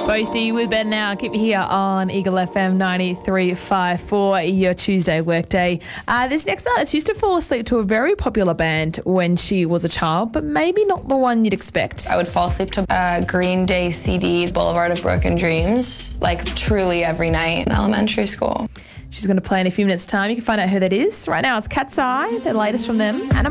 Boasty with Ben now. Keep it here on Eagle FM 93.5 for your Tuesday workday. This next artist used to fall asleep to a very popular band when she was a child, but maybe not the one you'd expect. I would fall asleep to Green Day CD, Boulevard of Broken Dreams, like truly every night in elementary school. She's going to play in a few minutes' time. You can find out who that is. Right now it's Cat's Eye, the latest from them.